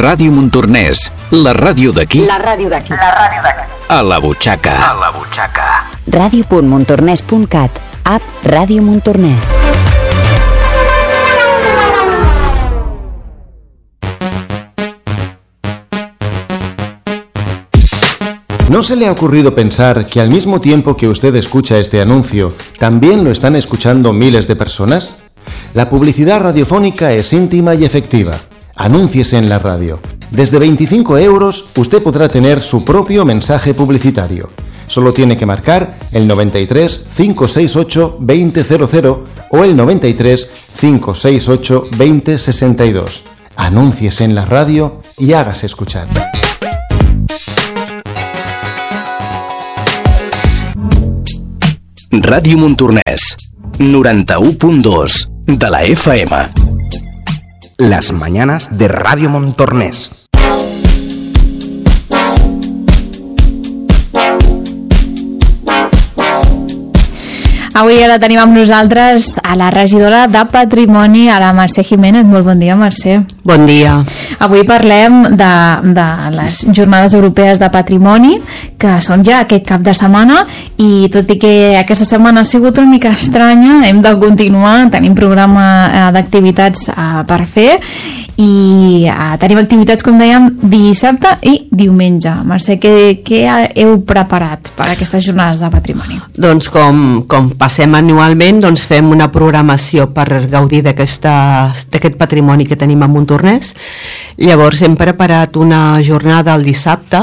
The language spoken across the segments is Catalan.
Ràdio Montornès, la ràdio d'aquí. La ràdio d'aquí. A la butxaca. Ràdio.montornès.cat. App Ràdio Montornès. ¿No se le ha ocurrido pensar que al mismo tiempo que usted escucha este anuncio, también lo están escuchando miles de personas? La publicidad radiofónica es íntima y efectiva. Anúnciese en la radio. Desde 25 euros usted podrá tener su propio mensaje publicitario. Solo tiene que marcar el 93 568 2000 o el 93 568 2062. Anúnciese en la radio y hágase escuchar. Ràdio Montornès, 91.2 de la FM. Las mañanas de Radio Montornès. Avui ara tenim amb nosaltres a la regidora de Patrimoni, a la Mercè Jiménez. Molt bon dia, Mercè. Bon dia. Avui parlem de les Jornades Europees de Patrimoni, que són ja aquest cap de setmana, i tot i que aquesta setmana ha sigut una mica estranya, hem de continuar, tenim programa d'activitats per fer, i tenim activitats, com dèiem, dissabte i diumenge. Mercè, què heu preparat per a aquestes Jornades de Patrimoni? Doncs com passem anualment, doncs fem una programació per gaudir d'aquest patrimoni que tenim a Montornès. Llavors hem preparat una jornada el dissabte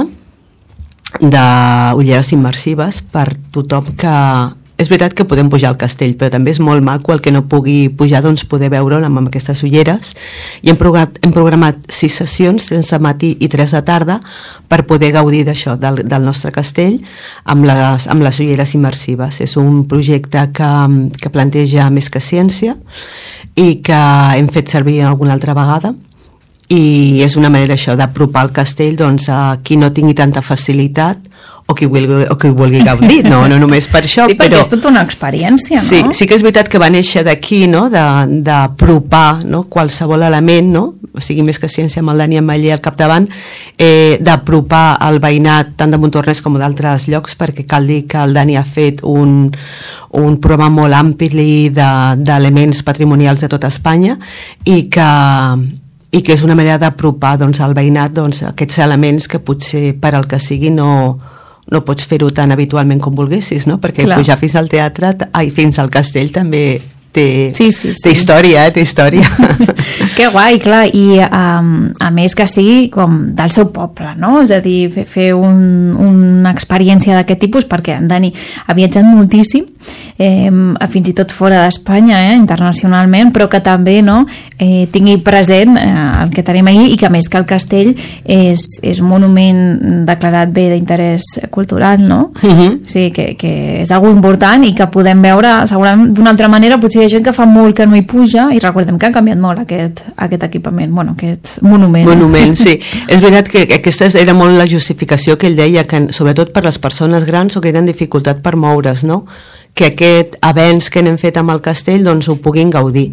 de ulleres immersives per tothom que... És veritat que podem pujar al castell, però també és molt maco el que no pugui pujar, doncs poder veure'l amb aquestes ulleres. I hem programat 6 sessions, 3 de matí i 3 de tarda, per poder gaudir d'això, del nostre castell, amb les ulleres immersives. És un projecte que planteja més que ciència i que hem fet servir alguna altra vegada, i és una manera això d'apropar el castell, doncs, a qui no tingui tanta facilitat o qui vulgui gaudir, no només per això. Sí, perquè és tota una experiència, no? Sí que és veritat que va néixer d'aquí, no? D'apropar, no? Qualsevol element, no? O sigui, més que ciència, amb el Dani Ametller al capdavant, d'apropar el veïnat tant de Montornès com d'altres llocs, perquè cal dir que el Dani ha fet un programa molt ampli d'elements patrimonials de tota Espanya, i que és una manera d'apropar, doncs, al veïnat, doncs, aquests elements que potser per al que sigui no pots fer-ho tan habitualment com volguessis, no? Perquè pujar fins al teatre, fins al castell també té història, té història. Que guai, clar, i a més que sigui com del seu poble, no? És a dir, fer una experiència d'aquest tipus, perquè en Dani ha viatjat moltíssim, fins i tot fora d'Espanya, internacionalment, però que també tingui present el que tenim ahir, i que a més que el castell és un monument declarat bé d'interès cultural, no? O sigui, que és algo important i que podem veure segurament d'una altra manera. Potser hi ha gent que fa molt que no hi puja, i recordem que ha canviat molt aquest equipament, aquest monument. Monument, sí. És veritat que aquesta era molt la justificació que ell deia, que sobretot per les persones grans o que tenen dificultat per moure's, no? Que aquest avenç que n'hem fet amb el castell, doncs ho puguin gaudir.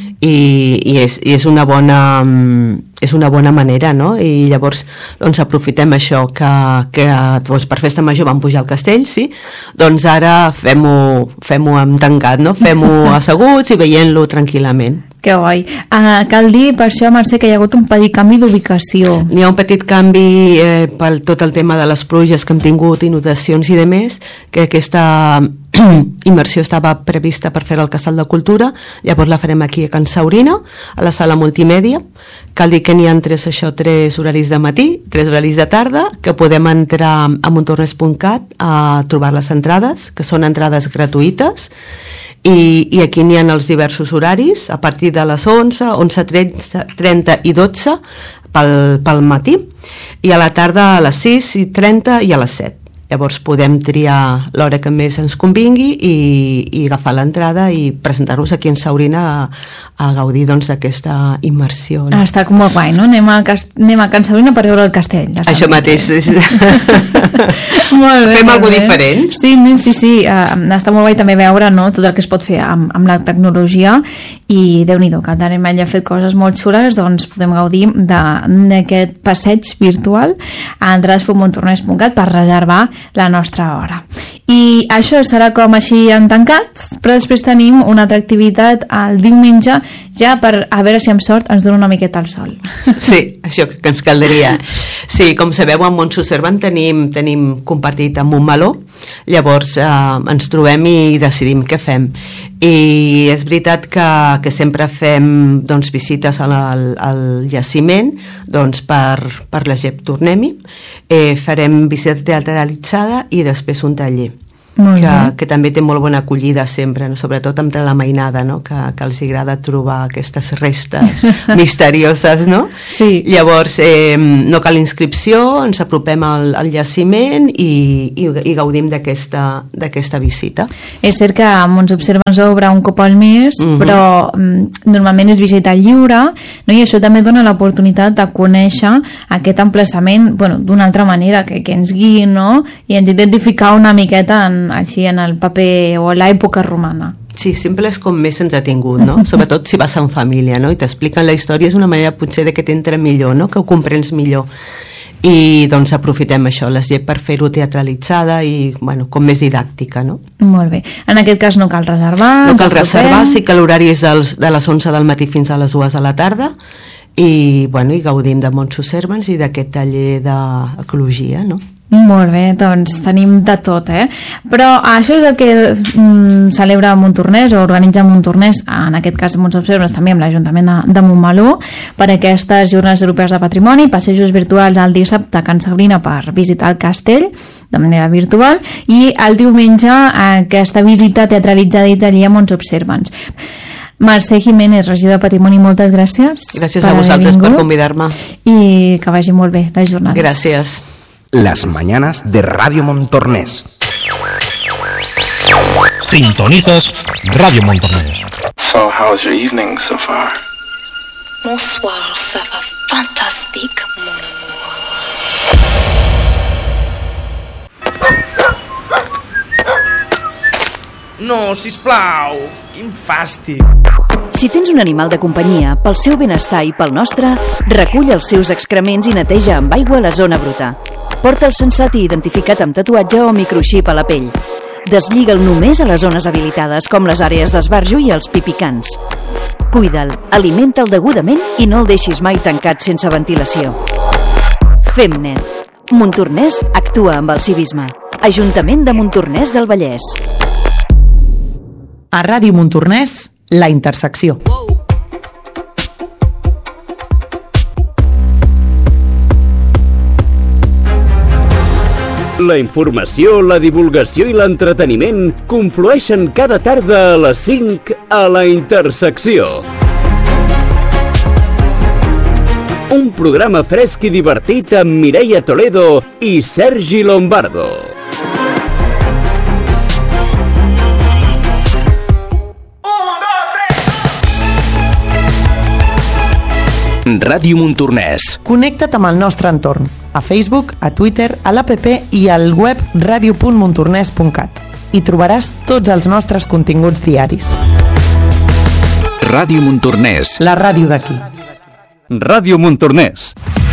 I és una bona manera, no? I llavors doncs aprofitem això que doncs, per festa major vam pujar al castell, sí? Doncs ara fem-ho amb tancat, no? Fem-ho asseguts i veient-lo tranquil·lament. Que guai. Cal dir per això, Mercè, que hi ha hagut un petit canvi d'ubicació. N'hi ha un petit canvi per tot el tema de les pluges que hem tingut, inundacions i demés, que aquesta immersió estava prevista per fer al Casal de Cultura, llavors la farem aquí a Can Saurina, a la sala multimèdia. Cal dir que n'hi ha 3 horaris de matí, 3 horaris de tarda, que podem entrar a montornès.cat a trobar les entrades, que són entrades gratuïtes, i aquí n'hi ha els diversos horaris, a partir de les 11, 11:30 i 12 pel matí, i a la tarda a les 6:30 i a les 7. Llavors podem triar l'hora que més ens convingui i agafar l'entrada i presentar-nos aquí en Saurina a gaudir d'aquesta immersió. Està com molt guai, no? Anem a Can Saurina per veure el castell. Això mateix. Molt bé. Fem alguna cosa diferent. Sí. Està molt guai també veure tot el que es pot fer amb la tecnologia, i Déu-n'hi-do, que tant ell ha fet coses molt xules, doncs podem gaudir d'aquest passeig virtual a entrades.montornès.cat per reservar la nostra hora. I això serà com així en tancat, però després tenim una altra activitat el diumenge, ja per a veure si amb sort ens dona una miqueta el sol. Sí, això que ens caldria. Sí, com sabeu, a Montse Servan tenim compartit amb un meló, llavors ens trobem i decidim què fem. I és veritat que sempre fem doncs, visites al jaciment doncs, per la GEP Tornem-hi, farem visita teatralitzada i després un taller. Que també té molt bona acollida sempre, no? Sobretot entre la mainada, no? que els agrada trobar aquestes restes misterioses, no? Sí. Llavors no cal inscripció, ens apropem al jaciment i gaudim d'aquesta visita. És cert que Montse Servan s'obre un cop al mes, però normalment és visita lliure, no? I això també dona l'oportunitat de conèixer aquest emplaçament d'una altra manera, que ens guiï, no? I ens identificar una miqueta així en el paper o l'època romana. Sí, sempre és com més entretingut, no? Sobretot si vas en família, no? I t'expliquen la història, és una manera potser de que t'entra millor, no? Que ho comprens millor. I doncs aprofitem això, les GEP, per fer-ho teatralitzada i, com més didàctica, no? Molt bé. En aquest cas no cal reservar. No cal reservar, sí que l'horari és de les 11 del matí fins a les 2 de la tarda i gaudim de Montse Servan i d'aquest taller d'ecologia, no? Molt bé, doncs tenim de tot, Però això és el que celebra Montornès o organitza Montornès, en aquest cas Montse Servan també amb l'Ajuntament de Montmeló, per aquestes jornades europees de patrimoni, passejos virtuals el dissabte a Can Sabrina per visitar el castell de manera virtual i el diumenge aquesta visita teatralitzada i taller a Montse Servan. Mercè Jiménez, regidor de Patrimoni, moltes gràcies. Gràcies a vosaltres per convidar-me. I que vagi molt bé les jornades. Gràcies. Las mañanas de Radio Montornès. Sintonizas Radio Montornès. So, how's your evening so far? Bonsoir, ça va fantastique, mon amour. No, sisplau, quin fàstic. Si tens un animal de companyia, pel seu benestar i pel nostre, recull els seus excrements i neteja amb aigua la zona bruta. Porta'l sensat i identificat amb tatuatge o microxip a la pell. Deslliga'l només a les zones habilitades, com les àrees d'esbarjo i els pipicants. Cuida'l, alimenta'l degudament i no el deixis mai tancat sense ventilació. Fem net. Montornès actua amb el civisme. Ajuntament de Montornès del Vallès. A Ràdio Montornès, La Intersecció. La informació, la divulgació i l'entreteniment conflueixen cada tarda a les 5 a La Intersecció. Un programa fresc i divertit amb Mireia Toledo i Sergi Lombardo. Ràdio Montornès. Connecta't amb el nostre entorn, a Facebook, a Twitter, a l'APP i al web radio.montornès.cat. Hi trobaràs tots els nostres continguts diaris. Ràdio Montornès. La ràdio d'aquí. Ràdio Montornès.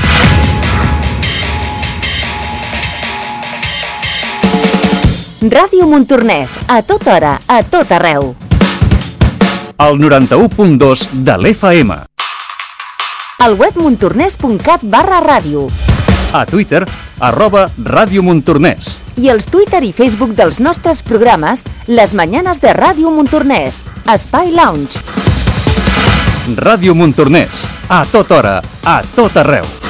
Ràdio Montornès, a tota hora, a tot arreu. El 91.2 de l'FM. Al web montornès.cat/ràdio. A Twitter, @Ràdio Montornès. I els Twitter i Facebook dels nostres programes, Les Mañanes de Ràdio Montornès, Espai Lounge. Ràdio Montornès, a tota hora, a tot arreu.